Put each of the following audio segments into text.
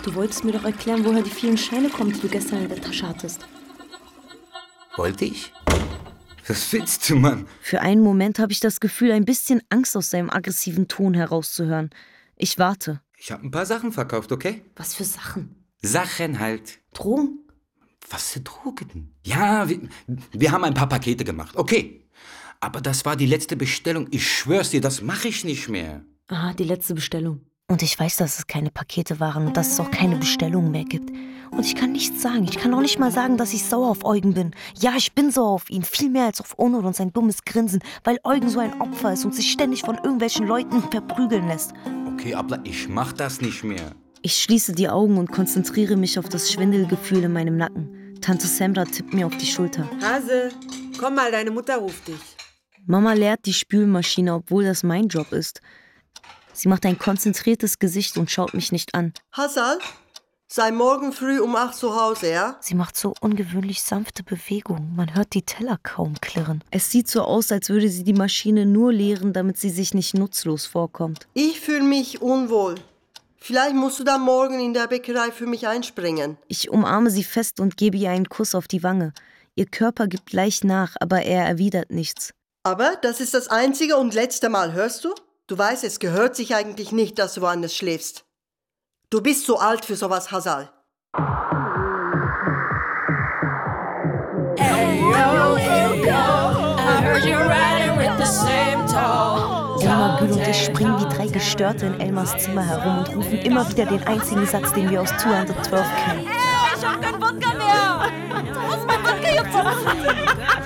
Du wolltest mir doch erklären, woher die vielen Scheine kommen, die du gestern in der Tasche hattest. Wollte ich? Was willst du, Mann? Für einen Moment habe ich das Gefühl, ein bisschen Angst aus seinem aggressiven Ton herauszuhören. Ich warte. Ich habe ein paar Sachen verkauft, okay? Was für Sachen? Sachen halt. Drogen? Was für Drogen? Ja, wir haben ein paar Pakete gemacht, okay. Aber das war die letzte Bestellung. Ich schwör's dir, das mache ich nicht mehr. Aha, die letzte Bestellung. Und ich weiß, dass es keine Pakete waren und dass es auch keine Bestellungen mehr gibt. Und ich kann nichts sagen. Ich kann auch nicht mal sagen, dass ich sauer auf Eugen bin. Ja, ich bin sauer auf ihn. Viel mehr als auf Onur und sein dummes Grinsen. Weil Eugen so ein Opfer ist und sich ständig von irgendwelchen Leuten verprügeln lässt. Okay, Abla, ich mach das nicht mehr. Ich schließe die Augen und konzentriere mich auf das Schwindelgefühl in meinem Nacken. Tante Semra tippt mir auf die Schulter. Hase, komm mal, deine Mutter ruft dich. Mama leert die Spülmaschine, obwohl das mein Job ist. Sie macht ein konzentriertes Gesicht und schaut mich nicht an. Hassan, sei morgen früh um 8 zu Hause, ja? Sie macht so ungewöhnlich sanfte Bewegungen. Man hört die Teller kaum klirren. Es sieht so aus, als würde sie die Maschine nur leeren, damit sie sich nicht nutzlos vorkommt. Ich fühle mich unwohl. Vielleicht musst du dann morgen in der Bäckerei für mich einspringen. Ich umarme sie fest und gebe ihr einen Kuss auf die Wange. Ihr Körper gibt leicht nach, aber er erwidert nichts. Aber das ist das einzige und letzte Mal, hörst du? Du weißt, es gehört sich eigentlich nicht, dass du woanders schläfst. Du bist zu alt für sowas, Hasal. Elmar, Gül und ich springen wie drei Gestörte in Elmars Zimmer herum und rufen immer wieder den einzigen Satz, den wir aus 212 kennen. Ich hab keinen Wodka mehr! Du musst mein Wodka jetzt machen!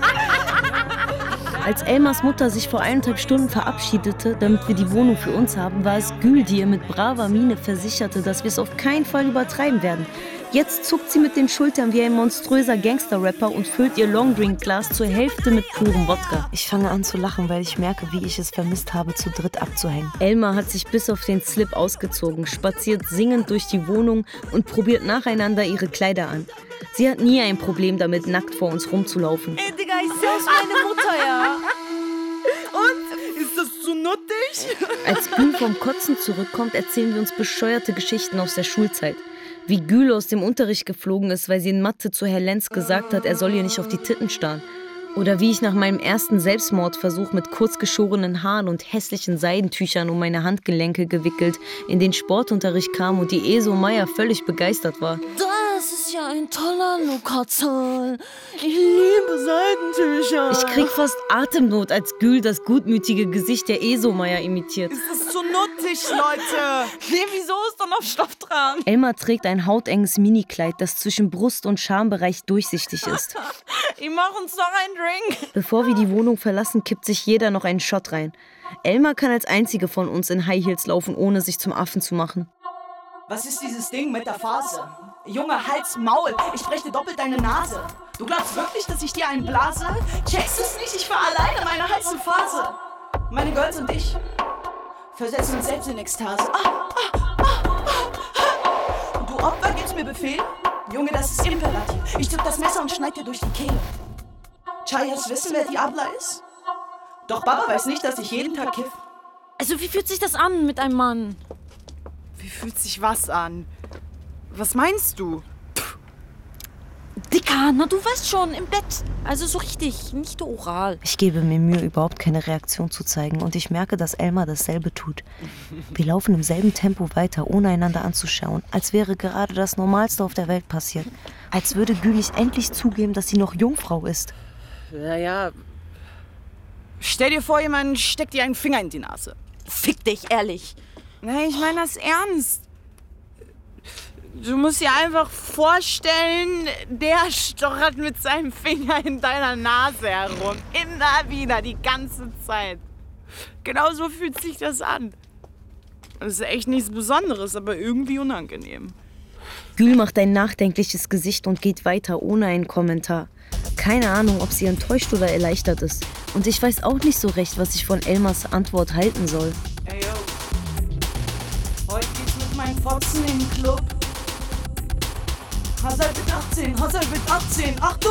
Als Elmars Mutter sich vor 1,5 Stunden verabschiedete, damit wir die Wohnung für uns haben, war es Gül, die ihr mit braver Miene versicherte, dass wir es auf keinen Fall übertreiben werden. Jetzt zuckt sie mit den Schultern wie ein monströser Gangster-Rapper und füllt ihr Longdrink-Glas zur Hälfte mit purem Wodka. Ich fange an zu lachen, weil ich merke, wie ich es vermisst habe, zu dritt abzuhängen. Elmar hat sich bis auf den Slip ausgezogen, spaziert singend durch die Wohnung und probiert nacheinander ihre Kleider an. Sie hat nie ein Problem damit, nackt vor uns rumzulaufen. Ey, Digga, ich seh aus wie meine Mutter, ja. Und? Ist das zu nuttig? Als Gül vom Kotzen zurückkommt, erzählen wir uns bescheuerte Geschichten aus der Schulzeit. Wie Gül aus dem Unterricht geflogen ist, weil sie in Mathe zu Herr Lenz gesagt hat, er soll ihr nicht auf die Titten starren. Oder wie ich nach meinem ersten Selbstmordversuch mit kurzgeschorenen Haaren und hässlichen Seidentüchern um meine Handgelenke gewickelt in den Sportunterricht kam und die Eso Meier völlig begeistert war. Das ist ja ein toller Lokazal. Ich liebe Seidentücher. Ich krieg fast Atemnot, als Gül das gutmütige Gesicht der Eso Meier imitiert. Ist das zu nuttig, Leute? Nee, wieso ist da noch Stoff dran? Elmar trägt ein hautenges Minikleid, das zwischen Brust- und Schambereich durchsichtig ist. Ich mach uns noch einen Drink. Bevor wir die Wohnung verlassen, kippt sich jeder noch einen Shot rein. Elmar kann als einzige von uns in High Heels laufen, ohne sich zum Affen zu machen. Was ist dieses Ding mit der Phase? Junge, Hals, Maul, ich breche doppelt deine Nase. Du glaubst wirklich, dass ich dir einen blase? Checkst es nicht, ich fahr alleine meine heiße Phase. Meine Girls und ich versetzen uns selbst in Ekstase. Und du Opfer gibst mir Befehl? Junge, das ist Imperativ. Ich zück das Messer und schneid dir durch die Kehle. Chayas wissen, wer die Abla ist? Doch Baba weiß nicht, dass ich jeden Tag kiff. Also, wie fühlt sich das an mit einem Mann? Wie fühlt sich was an? Was meinst du? Dicker, na du weißt schon, im Bett. Also so richtig, nicht oral. Ich gebe mir Mühe, überhaupt keine Reaktion zu zeigen und ich merke, dass Elmar dasselbe tut. Wir laufen im selben Tempo weiter, ohne einander anzuschauen, als wäre gerade das Normalste auf der Welt passiert. Als würde Gül nicht endlich zugeben, dass sie noch Jungfrau ist. Ja. Stell dir vor, jemand steckt dir einen Finger in die Nase. Fick dich, ehrlich. Nein, ich meine das ernst. Du musst dir einfach vorstellen, der stochert mit seinem Finger in deiner Nase herum. Immer wieder, die ganze Zeit. Genau so fühlt sich das an. Das ist echt nichts Besonderes, aber irgendwie unangenehm. Gül macht ein nachdenkliches Gesicht und geht weiter, ohne einen Kommentar. Keine Ahnung, ob sie enttäuscht oder erleichtert ist. Und ich weiß auch nicht so recht, was ich von Elmars Antwort halten soll. Ey, yo. Heute geht's mit meinen Fotzen in den Club. Hasal wird 18, Hasal wird 18. Achtung!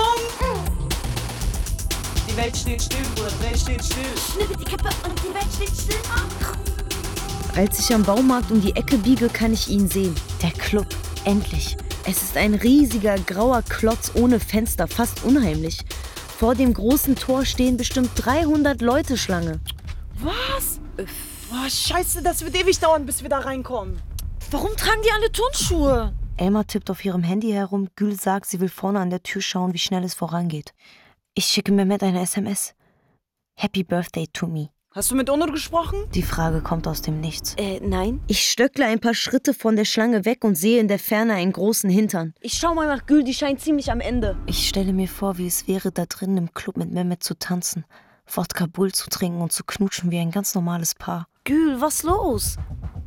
Die Welt steht still, Bruder, die Welt steht still. Schnippe die Kippe und die Welt steht still. Als ich am Baumarkt um die Ecke biege, kann ich ihn sehen. Der Club. Endlich. Es ist ein riesiger grauer Klotz ohne Fenster, fast unheimlich. Vor dem großen Tor stehen bestimmt 300 Leute Schlange. Was? Boah, scheiße, das wird ewig dauern, bis wir da reinkommen. Warum tragen die alle Turnschuhe? Elmar tippt auf ihrem Handy herum. Gül sagt, sie will vorne an der Tür schauen, wie schnell es vorangeht. Ich schicke Mehmet eine SMS. Happy Birthday to me. Hast du mit Onur gesprochen? Die Frage kommt aus dem Nichts. Nein. Ich stöckle ein paar Schritte von der Schlange weg und sehe in der Ferne einen großen Hintern. Ich schau mal nach Gül, die scheint ziemlich am Ende. Ich stelle mir vor, wie es wäre, da drinnen im Club mit Mehmet zu tanzen, Wodka Bull zu trinken und zu knutschen wie ein ganz normales Paar. Gül, was los?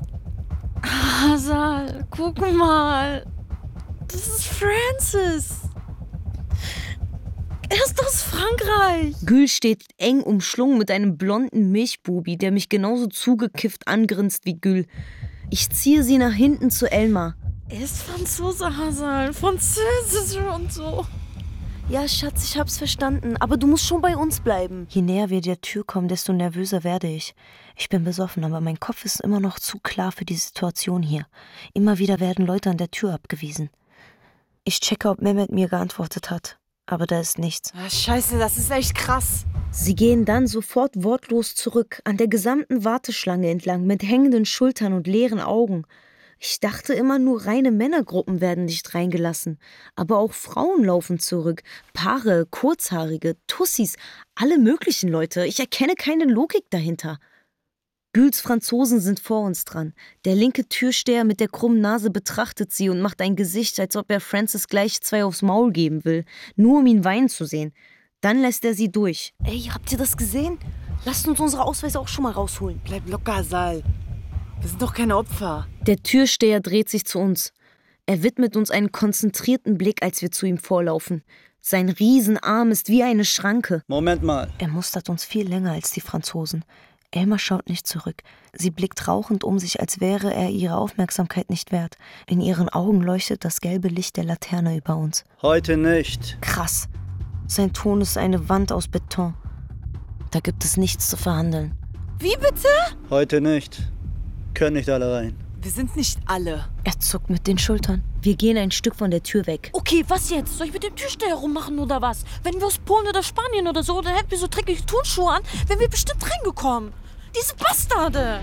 Hazal, guck mal. Das ist Francis. Er ist aus Frankreich. Gül steht eng umschlungen mit einem blonden Milchbubi, der mich genauso zugekifft angrinst wie Gül. Ich ziehe sie nach hinten zu Elmar. Er ist Franzose, Hazal. Französisch und so. Ja, Schatz, ich hab's verstanden, aber du musst schon bei uns bleiben. Je näher wir der Tür kommen, desto nervöser werde ich. Ich bin besoffen, aber mein Kopf ist immer noch zu klar für die Situation hier. Immer wieder werden Leute an der Tür abgewiesen. Ich checke, ob Mehmet mir geantwortet hat. Aber da ist nichts. Ah, scheiße, das ist echt krass. Sie gehen dann sofort wortlos zurück, an der gesamten Warteschlange entlang, mit hängenden Schultern und leeren Augen. Ich dachte immer, nur reine Männergruppen werden nicht reingelassen. Aber auch Frauen laufen zurück. Paare, Kurzhaarige, Tussis, alle möglichen Leute. Ich erkenne keine Logik dahinter. Güls Franzosen sind vor uns dran. Der linke Türsteher mit der krummen Nase betrachtet sie und macht ein Gesicht, als ob er Francis gleich 2 aufs Maul geben will, nur um ihn weinen zu sehen. Dann lässt er sie durch. Ey, habt ihr das gesehen? Lasst uns unsere Ausweise auch schon mal rausholen. Bleib locker, Sal. Wir sind doch keine Opfer. Der Türsteher dreht sich zu uns. Er widmet uns einen konzentrierten Blick, als wir zu ihm vorlaufen. Sein Riesenarm ist wie eine Schranke. Moment mal. Er mustert uns viel länger als die Franzosen. Elmar schaut nicht zurück. Sie blickt rauchend um sich, als wäre er ihre Aufmerksamkeit nicht wert. In ihren Augen leuchtet das gelbe Licht der Laterne über uns. Heute nicht. Krass. Sein Ton ist eine Wand aus Beton. Da gibt es nichts zu verhandeln. Wie bitte? Heute nicht. Können nicht alle rein. Wir sind nicht alle. Er zuckt mit den Schultern. Wir gehen ein Stück von der Tür weg. Okay, was jetzt? Soll ich mit dem Türsteher rummachen oder was? Wenn wir aus Polen oder Spanien oder so, dann hätten wir so dreckige Turnschuhe an, wären wir bestimmt reingekommen. Diese Bastarde!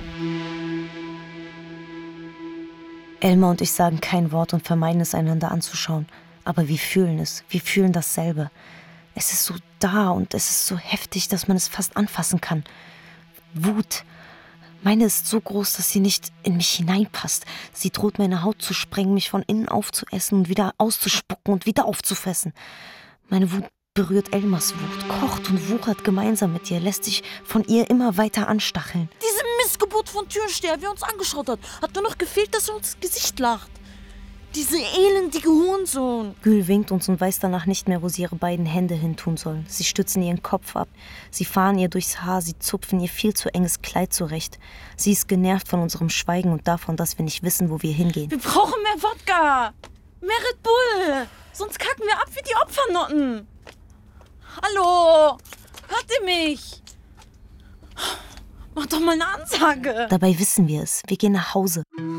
Elmar und ich sagen kein Wort und vermeiden es, einander anzuschauen. Aber wir fühlen es. Wir fühlen dasselbe. Es ist so da und es ist so heftig, dass man es fast anfassen kann. Wut. Meine ist so groß, dass sie nicht in mich hineinpasst. Sie droht, meine Haut zu sprengen, mich von innen aufzuessen und wieder auszuspucken und wieder aufzufressen. Meine Wut berührt Elmars Wut, kocht und wuchert gemeinsam mit ihr, lässt sich von ihr immer weiter anstacheln. Diese Missgeburt von Türsteher, wie er uns angeschaut hat nur noch gefehlt, dass er uns ins Gesicht lacht. Diese elendige Hurensohn. Gül winkt uns und weiß danach nicht mehr, wo sie ihre beiden Hände hin tun soll. Sie stützen ihren Kopf ab. Sie fahren ihr durchs Haar, sie zupfen ihr viel zu enges Kleid zurecht. Sie ist genervt von unserem Schweigen und davon, dass wir nicht wissen, wo wir hingehen. Wir brauchen mehr Wodka. Mehr Red Bull. Sonst kacken wir ab wie die Opfernotten. Hallo. Hört ihr mich? Mach doch mal eine Ansage. Dabei wissen wir es. Wir gehen nach Hause.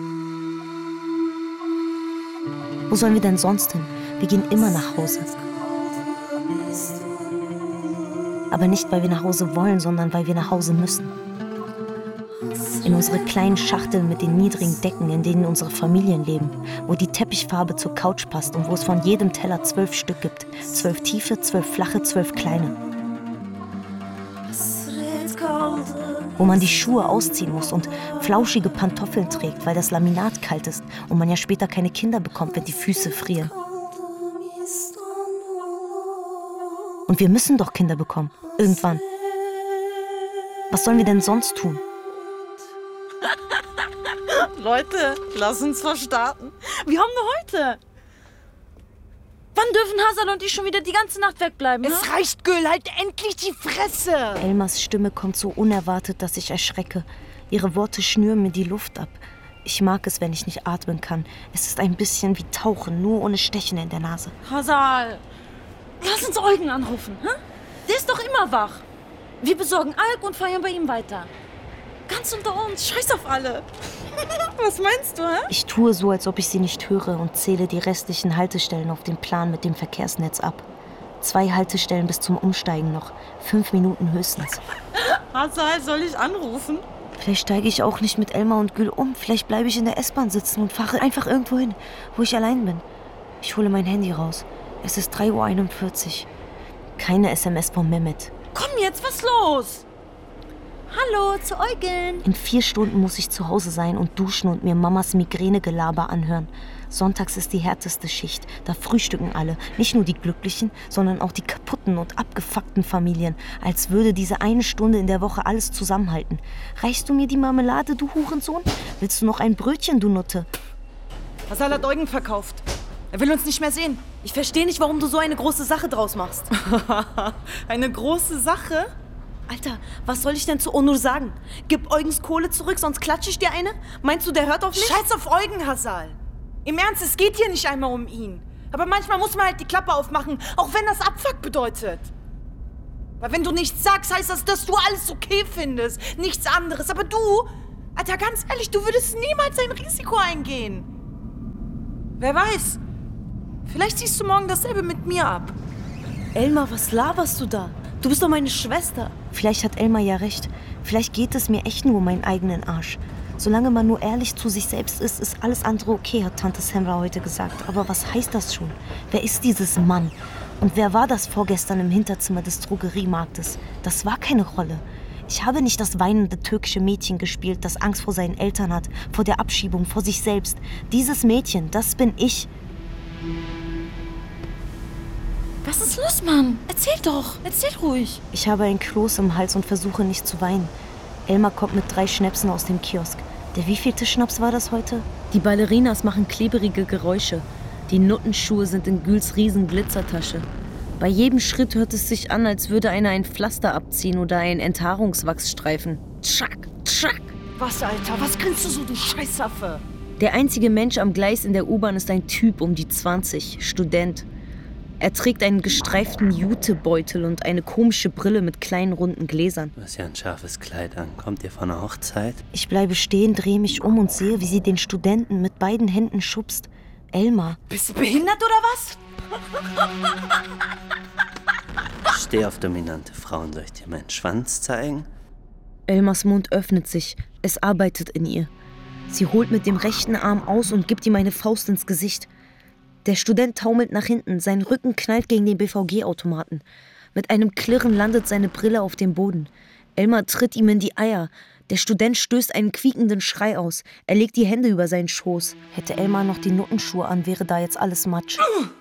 Wo sollen wir denn sonst hin? Wir gehen immer nach Hause. Aber nicht, weil wir nach Hause wollen, sondern weil wir nach Hause müssen. In unsere kleinen Schachteln mit den niedrigen Decken, in denen unsere Familien leben, wo die Teppichfarbe zur Couch passt und wo es von jedem Teller 12 Stück gibt. 12 tiefe, 12 flache, 12 kleine. Wo man die Schuhe ausziehen muss und flauschige Pantoffeln trägt, weil das Laminat kalt ist und man ja später keine Kinder bekommt, wenn die Füße frieren. Und wir müssen doch Kinder bekommen. Irgendwann. Was sollen wir denn sonst tun? Leute, lass uns verstarten. Wir haben nur heute. Wann dürfen Hazal und ich schon wieder die ganze Nacht wegbleiben? Es reicht, Gül, halt endlich die Fresse. Elmars Stimme kommt so unerwartet, dass ich erschrecke. Ihre Worte schnüren mir die Luft ab. Ich mag es, wenn ich nicht atmen kann. Es ist ein bisschen wie Tauchen, nur ohne Stechen in der Nase. Hazal, lass uns Eugen anrufen. Hä? Der ist doch immer wach. Wir besorgen Alk und feiern bei ihm weiter. Ganz unter uns. Scheiß auf alle. Was meinst du, hä? Ich tue so, als ob ich sie nicht höre und zähle die restlichen Haltestellen auf dem Plan mit dem Verkehrsnetz ab. 2 Haltestellen bis zum Umsteigen noch. 5 Minuten höchstens. Hasal, soll ich anrufen? Vielleicht steige ich auch nicht mit Elmar und Gül um. Vielleicht bleibe ich in der S-Bahn sitzen und fahre einfach irgendwo hin, wo ich allein bin. Ich hole mein Handy raus. Es ist 3:41 Uhr. Keine SMS von Mehmet. Komm jetzt, was los? Hallo, zu Eugen. In 4 Stunden muss ich zu Hause sein und duschen und mir Mamas Migränegelaber anhören. Sonntags ist die härteste Schicht. Da frühstücken alle. Nicht nur die Glücklichen, sondern auch die kaputten und abgefuckten Familien. Als würde diese eine Stunde in der Woche alles zusammenhalten. Reichst du mir die Marmelade, du Hurensohn? Willst du noch ein Brötchen, du Nutte? Hasal hat Eugen verkauft. Er will uns nicht mehr sehen. Ich verstehe nicht, warum du so eine große Sache draus machst. Eine große Sache? Alter, was soll ich denn zu Onur sagen? Gib Eugens Kohle zurück, sonst klatsche ich dir eine? Meinst du, der hört auf mich? Scheiß auf Eugen, Hasal. Im Ernst, es geht hier nicht einmal um ihn. Aber manchmal muss man halt die Klappe aufmachen, auch wenn das Abfuck bedeutet. Weil wenn du nichts sagst, heißt das, dass du alles okay findest. Nichts anderes. Aber du, Alter, ganz ehrlich, du würdest niemals ein Risiko eingehen. Wer weiß, vielleicht ziehst du morgen dasselbe mit mir ab. Elmar, was laberst du da? Du bist doch meine Schwester. Vielleicht hat Elmar ja recht. Vielleicht geht es mir echt nur um meinen eigenen Arsch. Solange man nur ehrlich zu sich selbst ist, ist alles andere okay, hat Tante Samra heute gesagt. Aber was heißt das schon? Wer ist dieses Mann? Und wer war das vorgestern im Hinterzimmer des Drogeriemarktes? Das war keine Rolle. Ich habe nicht das weinende türkische Mädchen gespielt, das Angst vor seinen Eltern hat, vor der Abschiebung, vor sich selbst. Dieses Mädchen, das bin ich. Was ist los, Mann? Erzähl doch. Erzähl ruhig. Ich habe ein Kloß im Hals und versuche nicht zu weinen. Elmar kommt mit 3 Schnäpsen aus dem Kiosk. Der wievielte Schnaps war das heute? Die Ballerinas machen klebrige Geräusche. Die Nuttenschuhe sind in Güls riesen Glitzertasche. Bei jedem Schritt hört es sich an, als würde einer ein Pflaster abziehen oder ein Enthaarungswachs streifen. Tschack, tschack. Was, Alter? Was grinst du so, du Scheißaffe? Der einzige Mensch am Gleis in der U-Bahn ist ein Typ um die 20, Student. Er trägt einen gestreiften Jutebeutel und eine komische Brille mit kleinen runden Gläsern. Du hast ja ein scharfes Kleid an. Kommt ihr von einer Hochzeit? Ich bleibe stehen, drehe mich um und sehe, wie sie den Studenten mit beiden Händen schubst. Elmar. Bist du behindert oder was? Ich stehe auf dominante Frauen. Soll ich dir meinen Schwanz zeigen? Elmars Mund öffnet sich. Es arbeitet in ihr. Sie holt mit dem rechten Arm aus und gibt ihm eine Faust ins Gesicht. Der Student taumelt nach hinten, sein Rücken knallt gegen den BVG-Automaten. Mit einem Klirren landet seine Brille auf dem Boden. Elmar tritt ihm in die Eier. Der Student stößt einen quiekenden Schrei aus. Er legt die Hände über seinen Schoß. Hätte Elmar noch die Nuttenschuhe an, wäre da jetzt alles Matsch.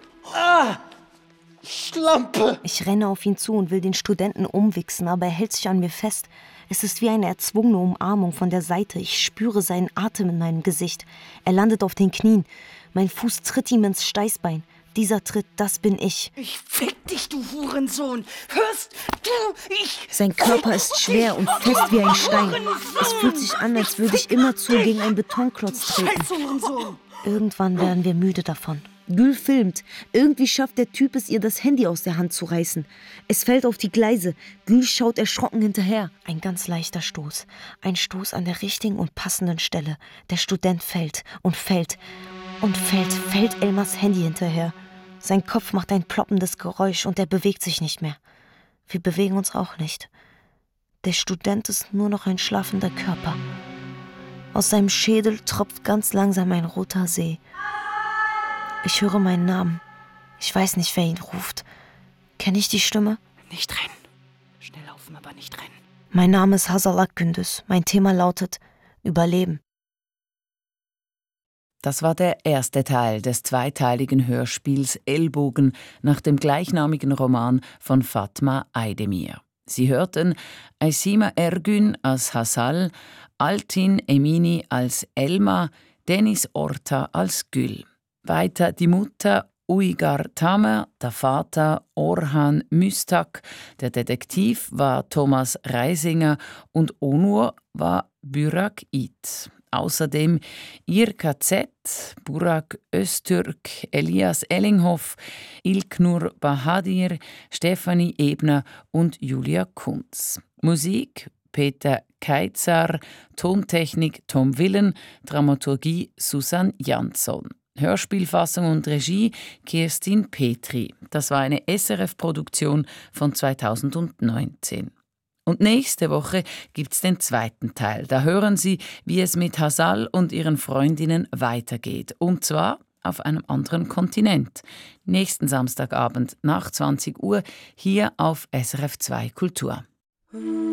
Schlampe! Ich renne auf ihn zu und will den Studenten umwichsen, aber er hält sich an mir fest. Es ist wie eine erzwungene Umarmung von der Seite. Ich spüre seinen Atem in meinem Gesicht. Er landet auf den Knien. Mein Fuß tritt ihm ins Steißbein. Dieser Tritt, das bin ich. Ich fick dich, du Hurensohn. Hörst du? Sein Körper ist schwer und fest wie ein Stein. Es fühlt sich an, als würde ich immerzu gegen einen Betonklotz treten. Scheiß Hurensohn. Irgendwann werden wir müde davon. Gül filmt. Irgendwie schafft der Typ es, ihr das Handy aus der Hand zu reißen. Es fällt auf die Gleise. Gül schaut erschrocken hinterher. Ein ganz leichter Stoß. Ein Stoß an der richtigen und passenden Stelle. Der Student fällt und fällt. Und fällt Elmars Handy hinterher. Sein Kopf macht ein ploppendes Geräusch und er bewegt sich nicht mehr. Wir bewegen uns auch nicht. Der Student ist nur noch ein schlafender Körper. Aus seinem Schädel tropft ganz langsam ein roter See. Ich höre meinen Namen. Ich weiß nicht, wer ihn ruft. Kenne ich die Stimme? Nicht rennen. Schnell laufen, aber nicht rennen. Mein Name ist Hazal Akgündüz. Mein Thema lautet Überleben. Das war der erste Teil des zweiteiligen Hörspiels Ellbogen nach dem gleichnamigen Roman von Fatma Aydemir. Sie hörten Aysima Ergün als Hazal, Altin Emini als Elma, Deniz Orta als Gül. Weiter die Mutter Uygar Tamer, der Vater Orhan Müstak, der Detektiv war Thomas Reisinger und Onur war Burak It. Außerdem Irka Z, Burak Öztürk, Elias Ellinghoff, Ilknur Bahadir, Stefanie Ebner und Julia Kunz. Musik Peter Keizar, Tontechnik Tom Willen, Dramaturgie Susanne Jansson. Hörspielfassung und Regie Kirstin Petri. Das war eine SRF-Produktion von 2019. Und nächste Woche gibt's den zweiten Teil. Da hören Sie, wie es mit Hasal und ihren Freundinnen weitergeht. Und zwar auf einem anderen Kontinent. Nächsten Samstagabend nach 20 Uhr hier auf SRF 2 Kultur.